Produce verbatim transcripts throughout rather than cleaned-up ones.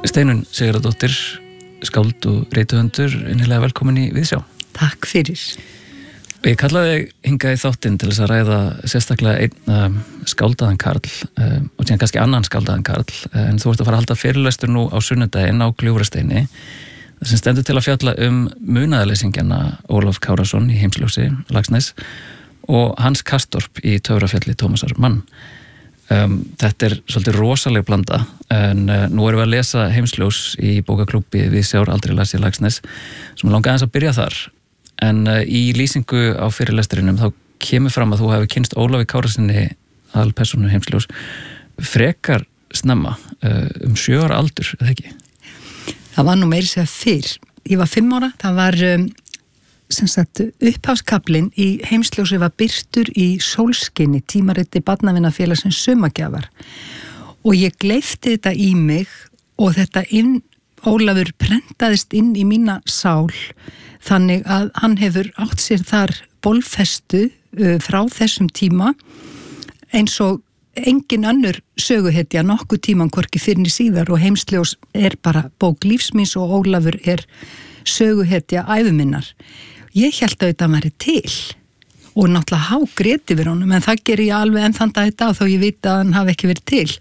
Steinunn Sigurðardóttir, skáld og rithöfundur, innilega velkomin í Viðsjá. Takk fyrir. Og ég kallaði hingað í þáttinn til þess að ræða sérstaklega einn um, skáldaðan karl um, og síðan kannski annan skáldaðan karl, en þú ert að fara að halda fyrirlestur nú á sunnudaginn á Gljúfrasteini sem stendur til að fjalla um munaðarleysingjana Ólaf Kárason í Heimsljósi, Laxness og Hans Kastorp í Töfrafjalli Tómasar Mann. Um, þetta er svolítið rosaleg blanda, en uh, nú erum við að lesa Heimsljós í bókaklúbbi Viðsjár, aldrei las ég Laxness, sem langaði aðeins að byrja þar. En uh, í lýsingu á fyrirlesturinnum þá kemur fram að þú hefur kynst Ólafi Kárasyni, aðalpersónu Heimsljós, frekar snemma, uh, um sjö ára aldur, eða ekki? Það var nú meiri segja fyrr. Ég var fimm ára, það var um, sem sagt upphafskablinn í Heimsljósi var birtur í Sólskinni, tímariti barnavinafélagsins Sumagjafar. Og ég gleypti þetta í mig og þetta inn, Ólafur prentaðist inn í mína sál, þannig að hann hefur átt sér þar bólfestu uh, frá þessum tíma eins og engin önnur söguhetja nokkuð tíman hvorki fyrir síðar, og Heimsljós er bara bók lífsmins og Ólafur er söguhetja æviminnar. Ég held að þetta væri til og náttúrulega hágrét yfir honum, en það ger ég alveg enn þann dag í dag þó ég veit að hann hafi ekki verið til.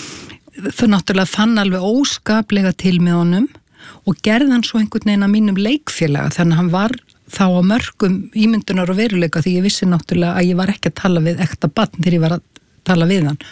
Þau náttúrulega fann alveg óskaplega til með honum og gerði hann svo einhvern veginn að mínum leikfélaga, þannig að hann var þá á mörgum ímyndunar og veruleika, því ég vissi náttúrulega að ég var ekki að tala við ekta barn þegar ég var að tala við hann.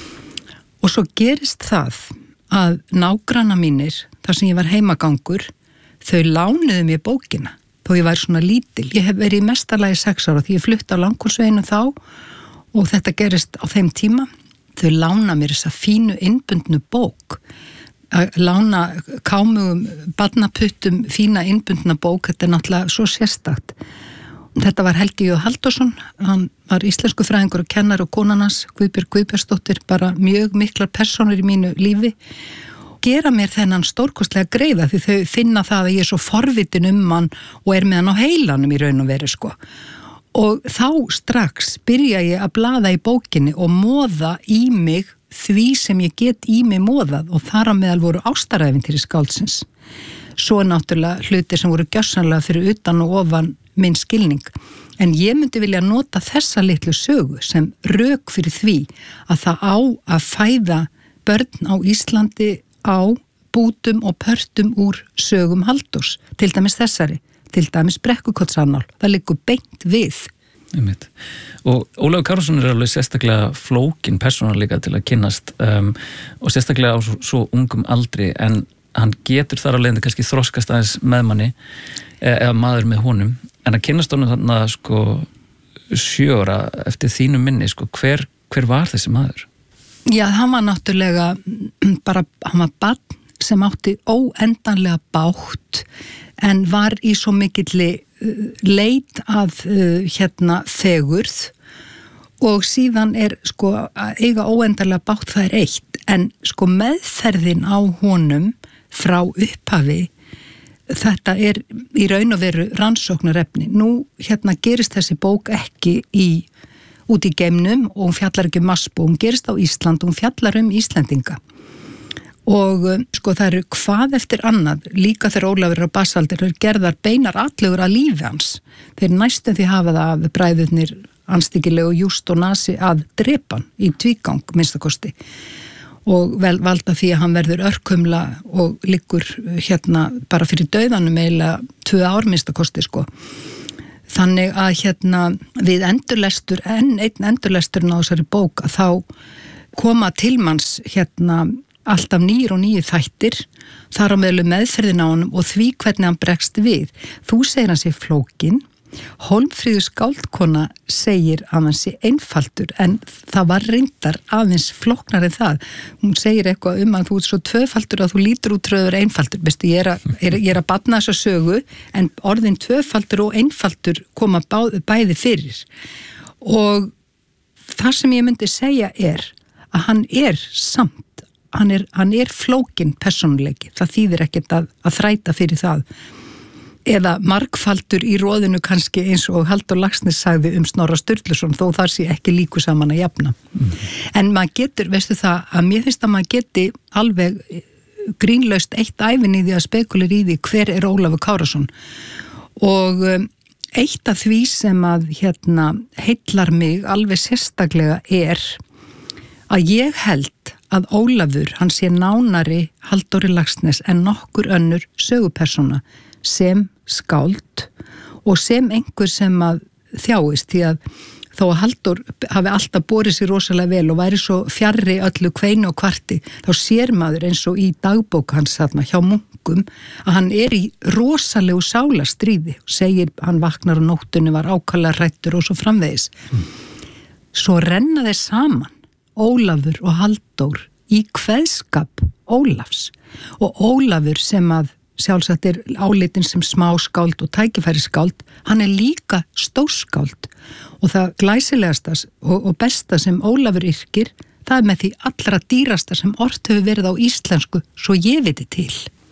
Og svo gerist það að nágranna mínir, þar sem ég var heimagangur, þau lánuðu mér bókina, þó ég væri svona lítil. Ég hef verið í mestarlagi sex ára því ég flutti á Langholtsveginu þá og þetta gerist á þeim tíma. Þau lána mér þessa fínu innbundnu bók, að lána kámugum barnaputtum fína innbundna bók, þetta er náttúrulega svo sérstakt. Þetta var Helgi J. Halldórsson, hann var íslensku fræðingur og kennar og konan hans, Guðbjörg Guðbjörnsdóttir, bara mjög miklar persónur í mínu lífi, gera mér þennan stórkostlega greiða því þau finna það að ég er svo forvitin um hann og er með hann á heilanum í raun og veru sko. Og þá strax byrja ég að blaða í bókinni og móða í mig því sem ég get í mig móðað, og þar á meðal voru ástaræfintir í skáldsins. Svo náttúrulega hlutir sem voru gjörsamlega fyrir utan og ofan minn skilning. En ég myndi vilja nota þessa litlu sögu sem rök fyrir því að það á að fæða börn á Íslandi á bútum og pörtum úr sögum Halldórs, til dæmis þessari, til dæmis Brekkukotsannál. Það liggur beint við. Einmitt. Og Ólafur Kárason er alveg sérstaklega flókin persóna líka til að kynnast um, og sérstaklega á svo, svo ungum aldri, en hann getur þar á leiðandi kannski þroskast aðeins með manni eða maður með honum, en að kynnast honum þarna sko sjö ára eftir þínu minni, sko, hver, hver var þessi maður? Já, hann var náttúrulega bara, hann var barn sem átti óendanlega bágt en var í svo mikilli leit að uh, hérna fegurð, og síðan er sko að eiga óendanlega bágt, það er eitt, en sko meðferðin á honum frá upphafi, þetta er í raun og veru rannsóknarefni. Nú hérna gerist þessi bók ekki í út í geimnum og hún fjallar ekki um Maspó, hún gerist á Ísland og hún fjallar um Íslendinga. Og sko það eru hvað eftir annað, líka þegar Ólafur er á basaldir, eru gerðar beinar atlegur að lífi hans. Þeir næstum því hafa það af bræðurnir Anstíkileg og Just og Nasi að drepa hann í tvígang, minnstakosti. Og vel valda því að hann verður örkumla og liggur hérna bara fyrir dauðanum eiginlega tvö ár minnstakosti sko. Þannig að hérna við endurlestur, enn einn endurlesturinn á þessari bók, að þá koma tilmanns hérna alltaf nýr og nýjir þættir, þar á meðal meðferðin á honum og því hvernig hann bregst við. Þú segir hann sé flókin, Hólmfríður skáldkona segir að hann sé einfaldur, en það var reyndar aðeins flóknar en það. Hún segir eitthvað um að þú ert svo tvöfaldur að þú lítur út röður einfaldur. Bestu, ég er að, er, ég er að batna þessa sögu, en orðin tvöfaldur og einfaldur koma bá, bæði fyrir. Og það sem ég myndi segja er að hann er samt, hann er, hann er flókin persónuleiki. Það þýðir ekkert að, að þræta fyrir það. Eða margfaldur í róðinu kannski, eins og Halldór Laxness sagði um Snorra Sturluson, þó þar sé ekki líku saman að jafna. Mm. En maður getur, veistu það, að mér finnst að maður geti alveg grínlaust eitt ævin í því að spekulir í því hver er Ólafur Kárason og um, eitt af því sem að hérna heillar mig alveg sérstaklega er að ég held að Ólafur, hann sé nánari Halldóri Laxness en nokkur önnur sögupersóna sem skáld og sem einhver sem að þjáist því að þó að Halldór hafi alltaf borið sér rosalega vel og væri svo fjarri öllu kveinu og kvarti, þá sér maður eins og í dagbók hans þarna hjá munkum að hann er í rosalegu sálastríði og segir hann vaknar á nóttunni, var ákaflega hræddur og svo framvegis. Mm. Svo renna þeir saman, Ólafur og Halldór, í kveðskap Ólafs og Ólafur sem að sjálfsagt er álitinn sem smáskáld og tækifæriskáld, hann er líka stórskáld og það glæsilegasta og, og besta sem Ólafur yrkir, það er með því allra dýrasta sem ort hefur verið á íslensku svo ég viti til.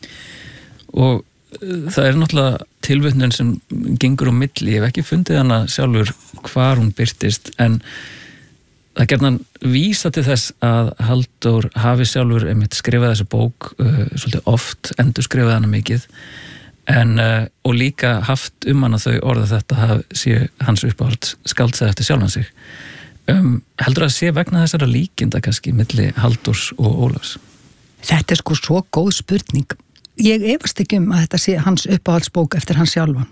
Og það er náttúrulega tilvitnun sem gengur á milli, ég hef ekki fundið hana sjálfur hvar hún birtist, en það gerði hann vísa til þess að Halldór hafi sjálfur einmitt skrifað þessu bók uh, svolítið oft, endur skrifað hana mikið en, uh, og líka haft um hana þau orða þetta haf, sé hans uppáhald skáldsaði eftir sjálfan sig. Um, heldur að sé vegna þessara líkinda kannski milli Halldórs og Ólafs? Þetta er sko svo góð spurning. Ég efast ekki um að þetta sé hans uppáhaldsbók eftir hans sjálfan.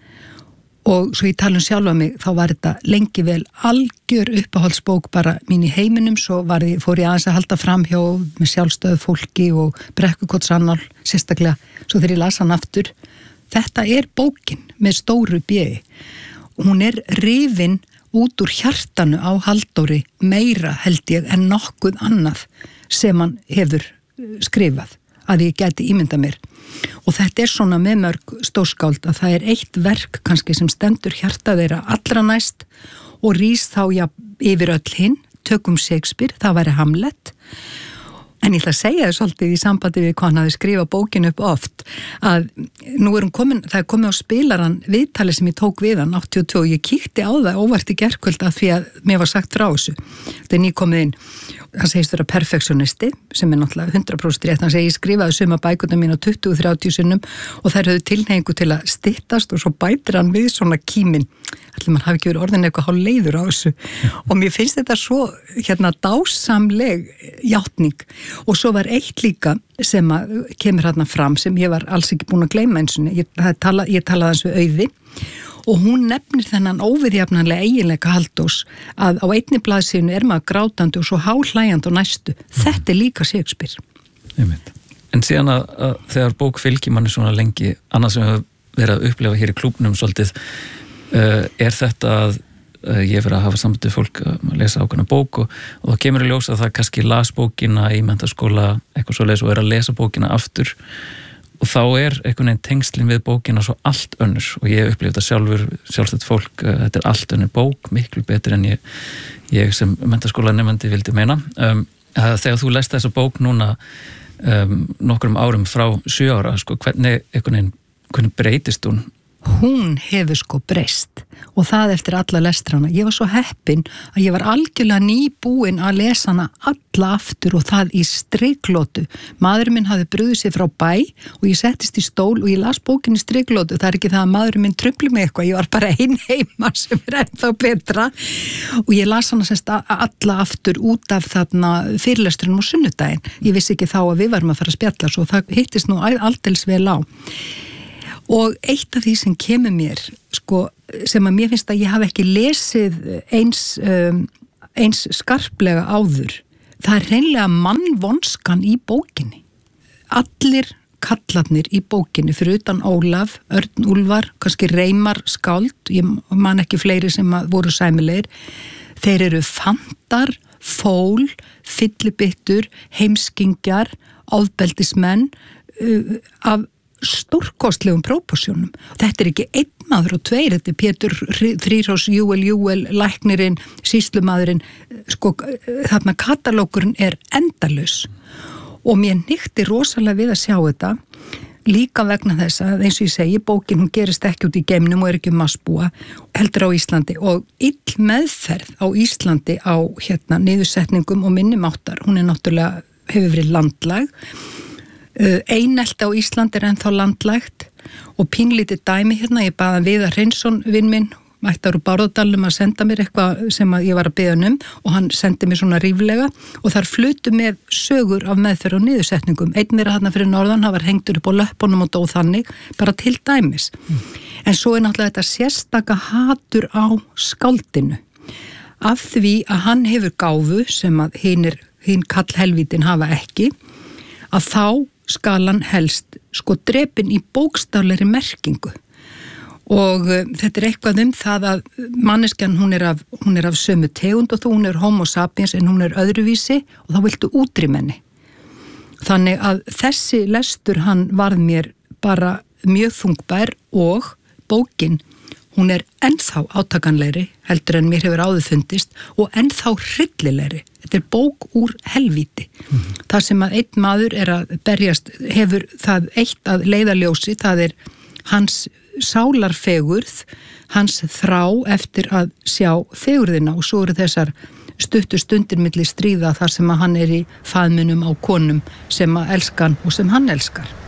Og svo ég tala um sjálfa mig, þá var þetta lengi vel algjör uppáhaldsbók bara mín í heiminum, svo var ég, fór ég aðeins að halda fram hjá með sjálfstöðu fólki og Brekkukotsannál, sérstaklega, svo þegar ég las hann aftur. Þetta er bókin með stóru bjögi. Hún er rifin út úr hjartanu á Halldóri meira held ég en nokkuð annað sem hann hefur skrifað, að ég gæti ímynda mér. Og þetta er svona með mörg stórskáld að það er eitt verk kannski sem stendur hjarta þeirra allra næst og rís þá já, yfir öll hinn, tökum Shakespeare, það væri Hamlet. En ég ætla að segja þau svolítið í sambandi við hvað hann hafi skrifað bókinu upp oft, að nú er hún komin, það er komið á spilaran viðtali sem ég tók við hann áttatíu og tvö og ég kíkti á það óvart í gærkvöld að því að mér var sagt frá þessu. Þetta er nýkomið inn. Hann segist vera perfektionisti, sem er náttúrulega hundrað prósent rétt. Hann segi, ég skrifaði suma bækurnar mín á tuttugu til þrjátíu sinnum og þær höfðu tilhneigingu til að styttast og svo bætir hann við svona kímin. Ætli mann hafi ekki verið orðin eitthvað hálf leiður á þessu. Og mér finnst þetta svo hérna dásamleg játning. Og svo var eitt líka sem að kemur hérna fram sem ég var alls ekki búin að gleyma eins og ég, tala, ég talaði hans við Auði og hún nefnir þennan óviðjafnanlega eiginleika Halldórs að á einni blaðsíðunni er maður grátandi og svo hálhlæjandi á næstu. Þetta er líka Shakespeare. Einmitt. En síðan að, að þegar bók fylgir manni svona lengi, annað sem við verið að upplefa hér í klúbnum svolítið, uh, er þetta að uh, ég verið að hafa sambandið fólk að lesa ákveðna bók og, og það kemur í ljós að það kannski las bókina í menntaskóla eitthvað svoleiðis og er að lesa bókina aftur og þá er einhvern veginn tengslin við bókina svo allt önnur og ég upplifði þetta sjálfur, sjálfstætt fólk, þetta er allt önnur bók, miklu betur en ég, ég sem menntaskóla nefandi vildi meina. Um, þegar þú lest þessa bók núna um, nokkrum árum frá sjö ára, sko, hvernig, einhvern veginn, hvernig breytist hún? Hún hefur sko breyst og það eftir alla lestrana. Ég var svo heppin að ég var algjörlega nýbúin að lesa hana alla aftur og það í striklótu. Maðurinn minn hafði brugðið sér frá bæ og ég settist í stól og ég las bókin í striklótu. Það er ekki það að maðurinn minn trufli mig eitthvað, ég var bara ein heima sem er ennþá betra og ég las hana semst alla aftur út af þarna fyrirlesturinnum á sunnudaginn. Ég vissi ekki þá að við varum að fara að spjalla svo það hittist nú aldeilis vel á. Og eitt af því sem kemur mér, sko, sem að mér finnst að ég hafi ekki lesið eins, um, eins skarplega áður, það er hreinlega mannvonskan í bókinni. Allir kallarnir í bókinni, fyrir utan Ólaf, Örn Úlfar, kannski Reimar skáld, ég man ekki fleiri sem voru sæmilegir, þeir eru fantar, fól, fyllibittur, heimskingjar, ofbeldismenn, uh, af stórkostlegum próporsjónum. Þetta er ekki einn maður og tveir, þetta er Pétur Þrírós, Júel Júel, læknirinn, sýslumaðurinn, sko, þarna katalókurinn er endalaus og mér nýtti rosalega við að sjá þetta líka vegna þess að eins og ég segi, bókin hún gerist ekki út í geimnum og er ekki um massbúa, heldur á Íslandi og ill meðferð á Íslandi á hérna niðursetningum og minnumáttar, hún er náttúrulega, hefur verið landlæg Einelti á Íslandi er ennþá landlægt og pínlítið dæmi hérna, ég baði Viðar Hreinsson vinn minn, mættar úr Bárðardalnum að senda mér eitthvað sem að ég var að biðja um og hann sendi mér svona ríflega og þar flutu með sögur af meðferð og niðursetningum. Einn meira þarna fyrir norðan, hann var hengtur upp á löppunum og dóð þannig, bara til dæmis. Mm. En svo er náttúrulega þetta sérstaka hatur á skáldinu. Af því að hann hefur gáfu sem að hinir, hinn kallhelvítin hafa ekki, að þá skal hann helst sko drepinn í bókstaflegri merkingu. Og uh, þetta er eitthvað um það að manneskjan hún er af, hún er af sömu tegund og þú hún er homo sapiens en hún er öðruvísi og þá viltu útrýma henni. Þannig að þessi lestur hann varð mér bara mjög þungbær og bókin hún er ennþá átakanlegri heldur en mér hefur áður fundist og ennþá hryllilegri. Þetta er bók úr helvíti. Mm-hmm. Það sem að einn maður er að berjast hefur það eitt að leiðarljósi, það er hans sálarfegurð, hans þrá eftir að sjá fegurðina og svo eru þessar stuttu stundir milli stríða þar sem að hann er í faðminum á konum sem að elska hann og sem hann elskar.